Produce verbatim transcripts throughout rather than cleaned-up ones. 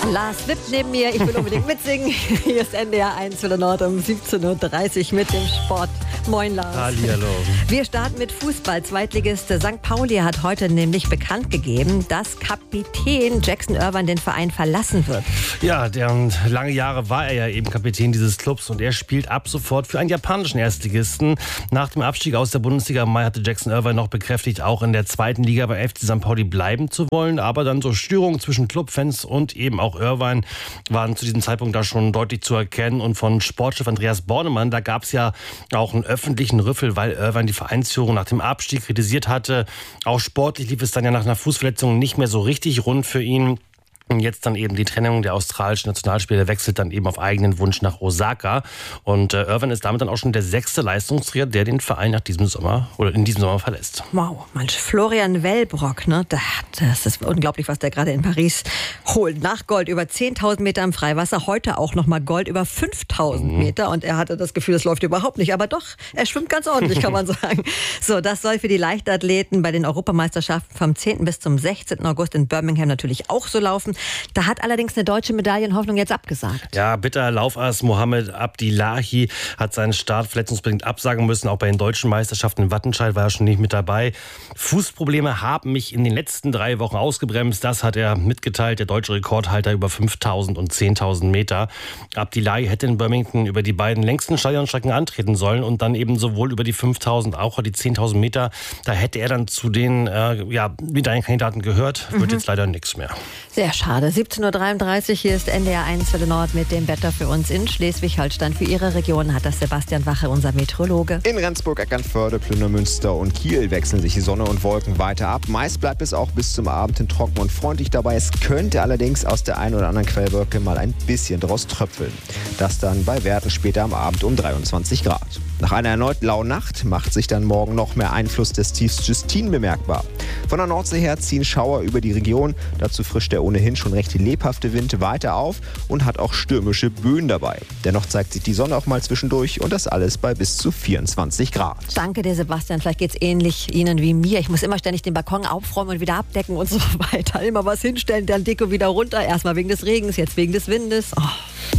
Lars Wipp neben mir, ich will unbedingt mitsingen. Hier ist N D R eins Welle Nord um siebzehn Uhr dreißig mit dem Sport. Moin Lars. Hallihallo. Wir starten mit Fußball. Zweitligist Sankt Pauli hat heute nämlich bekannt gegeben, dass Kapitän Jackson Irvine den Verein verlassen wird. Ja, der, und lange Jahre war er ja eben Kapitän dieses Clubs und er spielt ab sofort für einen japanischen Erstligisten. Nach dem Abstieg aus der Bundesliga im Mai hatte Jackson Irvine noch bekräftigt, auch in der zweiten Liga bei F C Sankt Pauli bleiben zu wollen. Aber dann so Störungen zwischen Clubfans und eben auch Irvine waren zu diesem Zeitpunkt da schon deutlich zu erkennen. Und von Sportchef Andreas Bornemann, da gab es ja auch einen öffentlichen Rüffel, weil Irvine die Vereinsführung nach dem Abstieg kritisiert hatte. Auch sportlich lief es dann ja nach einer Fußverletzung nicht mehr so richtig rund für ihn. Und jetzt dann eben die Trennung der australischen Nationalspieler wechselt dann eben auf eigenen Wunsch nach Osaka. Und äh, Irvine ist damit dann auch schon der sechste Leistungsträger, der den Verein nach diesem Sommer oder in diesem Sommer verlässt. Wow, Mensch, Florian Wellbrock, ne? Das ist unglaublich, was der gerade in Paris holt. Nach Gold über zehntausend Meter im Freiwasser, heute auch nochmal Gold über fünftausend mhm. Meter. Und er hatte das Gefühl, das läuft überhaupt nicht. Aber doch, er schwimmt ganz ordentlich, kann man sagen. So, das soll für die Leichtathleten bei den Europameisterschaften vom zehnten bis zum sechzehnten August in Birmingham natürlich auch so laufen. Da hat allerdings eine deutsche Medaillenhoffnung jetzt abgesagt. Ja, bitter. Laufass Mohamed Abdillahi hat seinen Start verletzungsbedingt absagen müssen. Auch bei den deutschen Meisterschaften in Wattenscheid war er schon nicht mit dabei. Fußprobleme haben mich in den letzten drei Wochen ausgebremst. Das hat er mitgeteilt. Der deutsche Rekordhalter über fünftausend und zehntausend Meter. Abdillahi hätte in Birmingham über die beiden längsten Stadionstrecken antreten sollen und dann eben sowohl über die fünftausend auch die zehntausend Meter. Da hätte er dann zu den äh, ja, Medaillenkandidaten gehört. Wird mhm. jetzt leider nichts mehr. Sehr schade. siebzehn Uhr dreiunddreißig, hier ist N D R eins Welle Nord mit dem Wetter für uns in Schleswig-Holstein. Für Ihre Region hat das Sebastian Wache, unser Meteorologe. In Rendsburg, Eckernförde, Plünemünster und Kiel wechseln sich die Sonne und Wolken weiter ab. Meist bleibt es auch bis zum Abend hin trocken und freundlich dabei. Es könnte allerdings aus der einen oder anderen Quellwolke mal ein bisschen draus tröpfeln. Das dann bei Werten später am Abend um dreiundzwanzig Grad. Nach einer erneut lauen Nacht macht sich dann morgen noch mehr Einfluss des Tiefs Justine bemerkbar. Von der Nordsee her ziehen Schauer über die Region. Dazu frischt der ohnehin schon recht lebhafte Wind weiter auf und hat auch stürmische Böen dabei. Dennoch zeigt sich die Sonne auch mal zwischendurch und das alles bei bis zu vierundzwanzig Grad. Danke dir, Sebastian. Vielleicht geht es ähnlich Ihnen wie mir. Ich muss immer ständig den Balkon aufräumen und wieder abdecken und so weiter. Immer was hinstellen, dann Deko wieder runter. Erstmal wegen des Regens, jetzt wegen des Windes. Oh.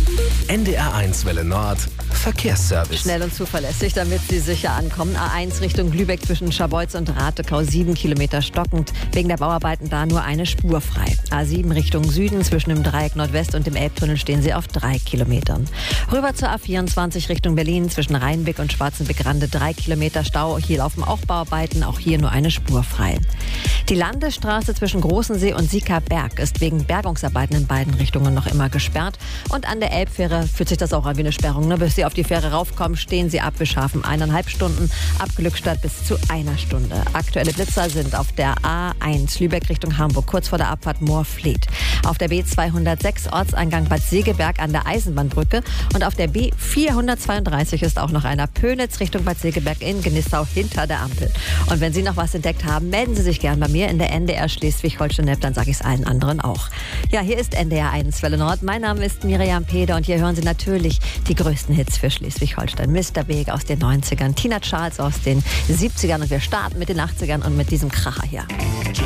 N D R eins Welle Nord Verkehrsservice. Schnell und zuverlässig, damit Sie sicher ankommen. A eins Richtung Lübeck zwischen Scharbeutz und Ratekau, sieben Kilometer stockend. Wegen der Bauarbeiten da nur eine Spur frei. A sieben Richtung Süden zwischen dem Dreieck Nordwest und dem Elbtunnel stehen Sie auf drei Kilometern. Rüber zur A vierundzwanzig Richtung Berlin zwischen Rheinbeck und Schwarzenbeck-Rande, drei Kilometer Stau. Hier laufen auch Bauarbeiten, auch hier nur eine Spur frei. Die Landesstraße zwischen Großensee und Siekerberg ist wegen Bergungsarbeiten in beiden Richtungen noch immer gesperrt. Und an der Elbfähre fühlt sich das auch an wie eine Sperrung. Ne? Bis Sie auf die Fähre raufkommen, stehen Sie ab. Wir schaffen eineinhalb Stunden, ab Glückstadt bis zu einer Stunde. Aktuelle Blitzer sind auf der A eins Lübeck Richtung Hamburg, kurz vor der Abfahrt Moorfleet. Auf der B zweihundertsechs Ortseingang Bad Segeberg an der Eisenbahnbrücke. Und auf der B vierhundertzweiunddreißig ist auch noch einer Pönitz Richtung Bad Segeberg in Gnissau hinter der Ampel. Und wenn Sie noch was entdeckt haben, melden Sie sich gern bei mir in der N D R Schleswig-Holstein-App, dann sage ich es allen anderen auch. Ja, hier ist N D R eins Welle Nord. Mein Name ist Miriam Peder und hier hören Sie natürlich die größten Hits für Schleswig-Holstein. Mister Big aus den neunzigern, Tina Charles aus den siebzigern und wir starten mit den achtzigern und mit diesem Kracher hier.